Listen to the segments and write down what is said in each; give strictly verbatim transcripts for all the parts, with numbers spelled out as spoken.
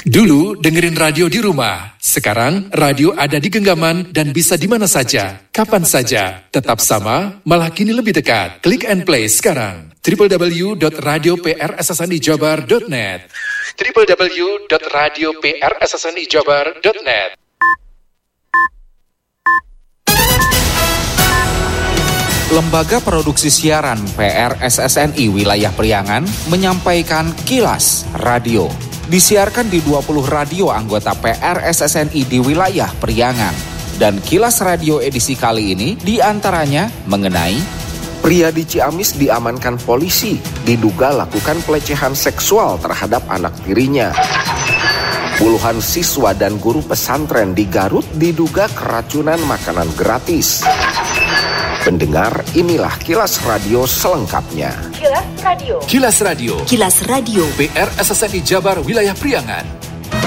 Dulu dengerin radio di rumah, sekarang radio ada di genggaman dan bisa di mana saja, kapan saja. Tetap sama, malah kini lebih dekat. Klik and play sekarang. w w w dot radio p r s s n i jabar dot net w w w dot radio p r s s n i jabar dot net. Lembaga Produksi Siaran P R S S N I Wilayah Priangan menyampaikan Kilas Radio. Disiarkan di dua puluh radio anggota P R S S N I di wilayah Priangan. Dan Kilas Radio edisi kali ini diantaranya mengenai pria di Ciamis diamankan polisi, diduga lakukan pelecehan seksual terhadap anak tirinya. Puluhan siswa dan guru pesantren di Garut diduga keracunan makanan gratis. Pendengar, inilah Kilas Radio selengkapnya. Kilas Radio. Kilas Radio. Kilas Radio. P R S S N I Jabar Wilayah Priangan.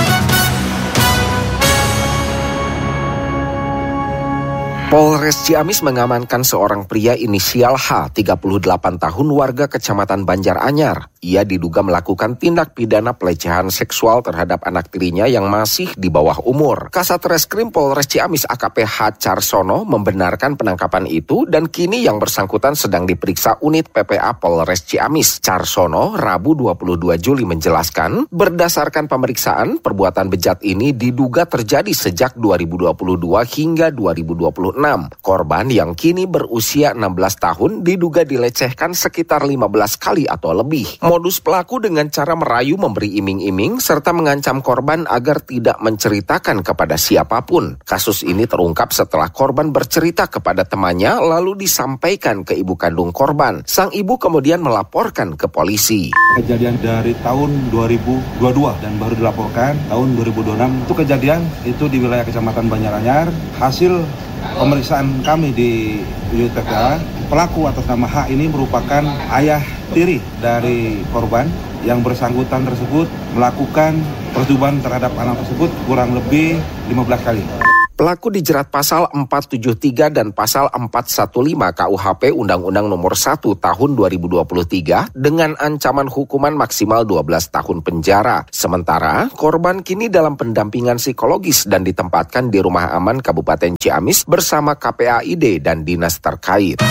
Polres Ciamis mengamankan seorang pria inisial H, tiga puluh delapan tahun, warga Kecamatan Banjaranyar. Ia diduga melakukan tindak pidana pelecehan seksual terhadap anak tirinya yang masih di bawah umur. Kasat Reskrim Polres Ciamis A K P H Carsono membenarkan penangkapan itu dan kini yang bersangkutan sedang diperiksa unit P P A Polres Ciamis. Carsono Rabu dua puluh dua Juli menjelaskan, berdasarkan pemeriksaan, perbuatan bejat ini diduga terjadi sejak dua ribu dua puluh dua hingga dua ribu dua puluh enam. Korban yang kini berusia enam belas tahun diduga dilecehkan sekitar lima belas kali atau lebih. Modus pelaku dengan cara merayu, memberi iming-iming, serta mengancam korban agar tidak menceritakan kepada siapapun. Kasus ini terungkap setelah korban bercerita kepada temannya lalu disampaikan ke ibu kandung korban. Sang ibu kemudian melaporkan ke polisi. Kejadian dari tahun dua ribu dua puluh dua dan baru dilaporkan tahun dua ribu dua puluh enam. Itu kejadian itu di wilayah Kecamatan Banjaranyar. Hasil pemeriksaan kami di unit P P A, pelaku atas nama H ini merupakan ayah tiri dari korban. Yang bersangkutan tersebut melakukan percobaan terhadap anak tersebut kurang lebih lima belas kali. Pelaku dijerat pasal empat tujuh tiga dan pasal empat satu lima K U H P Undang-Undang Nomor satu Tahun dua ribu dua puluh tiga dengan ancaman hukuman maksimal dua belas tahun penjara. Sementara korban kini dalam pendampingan psikologis dan ditempatkan di Rumah Aman Kabupaten Ciamis bersama K P A I D dan dinas terkait.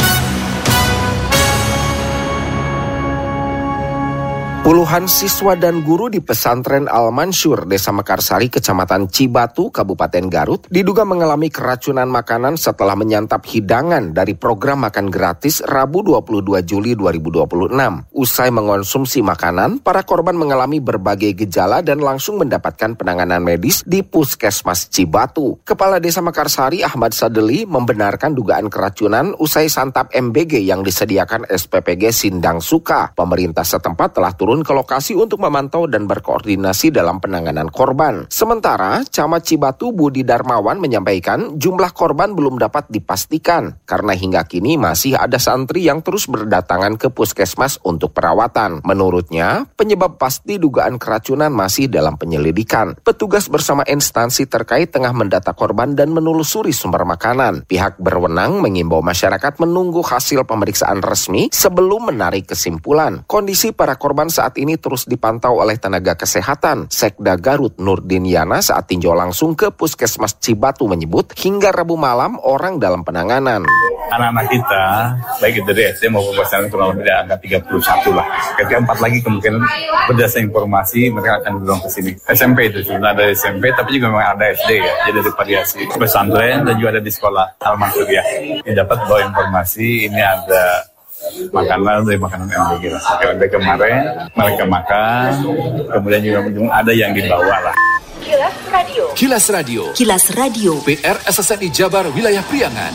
Puluhan siswa dan guru di pesantren Al-Mansur, Desa Mekarsari, Kecamatan Cibatu, Kabupaten Garut, diduga mengalami keracunan makanan setelah menyantap hidangan dari program makan gratis Rabu dua puluh dua Juli dua ribu dua puluh enam. Usai mengonsumsi makanan, para korban mengalami berbagai gejala dan langsung mendapatkan penanganan medis di Puskesmas Cibatu. Kepala Desa Mekarsari, Ahmad Sadeli, membenarkan dugaan keracunan usai santap M B G yang disediakan S P P G Sindang Suka. Pemerintah setempat telah turun ke lokasi untuk memantau dan berkoordinasi dalam penanganan korban. Sementara, Camat Cibatu Budi Darmawan menyampaikan jumlah korban belum dapat dipastikan karena hingga kini masih ada santri yang terus berdatangan ke puskesmas untuk perawatan. Menurutnya, penyebab pasti dugaan keracunan masih dalam penyelidikan. Petugas bersama instansi terkait tengah mendata korban dan menelusuri sumber makanan. Pihak berwenang mengimbau masyarakat menunggu hasil pemeriksaan resmi sebelum menarik kesimpulan. Kondisi para korban saat Saat ini terus dipantau oleh tenaga kesehatan. Sekda Garut Nurdin Yana saat tinjau langsung ke Puskesmas Cibatu menyebut hingga Rabu malam orang dalam penanganan. Anak-anak kita, baik itu dari S D maupun pesantren kurang lebih angka tiga puluh satu lah. Ketika empat lagi kemungkinan berdasarkan informasi mereka akan dorong ke sini. S M P itu sebenarnya ada S M P tapi juga memang ada S D ya. Jadi ada variasi pesantren dan juga ada di sekolah Al-Mansur ya. Ini dapat bawa informasi ini ada makanan dari makanan M B G lah. Dari kemarin mereka makan, kemudian juga ada yang dibawa lah. Kilas Radio. Kilas Radio. Kilas Radio. P R S S N I Jabar Wilayah Priangan.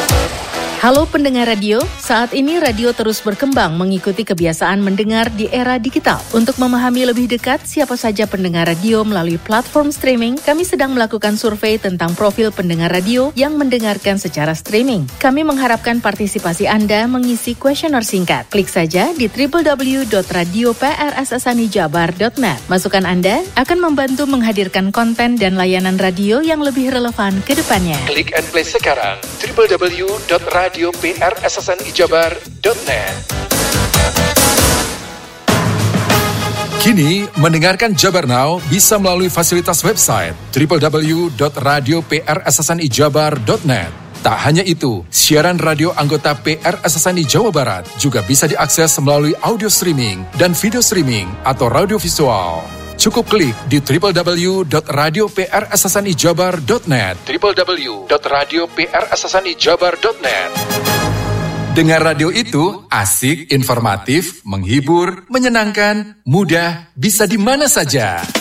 Halo pendengar radio, saat ini radio terus berkembang mengikuti kebiasaan mendengar di era digital. Untuk memahami lebih dekat siapa saja pendengar radio melalui platform streaming, kami sedang melakukan survei tentang profil pendengar radio yang mendengarkan secara streaming. Kami mengharapkan partisipasi Anda mengisi kuesioner singkat. Klik saja di w w w dot radio p r s s n i jabar dot net. Masukan Anda akan membantu menghadirkan konten dan layanan radio yang lebih relevan ke depannya. Klik and play sekarang w w w dot radio p r s s n i jabar dot net. Kini, mendengarkan Jabar Now bisa melalui fasilitas website double-u double-u double-u dot radio p r s s n i jabar dot net. Tak hanya itu, siaran radio anggota P R S S N I Jawa Barat juga bisa diakses melalui audio streaming dan video streaming atau radio visual. Cukup klik di double-u double-u double-u dot radio p r s s n i jabar dot net, double-u double-u double-u dot radio p r s s n i jabar dot net. Dengar radio itu asik, informatif, menghibur, menyenangkan, mudah, bisa di mana saja.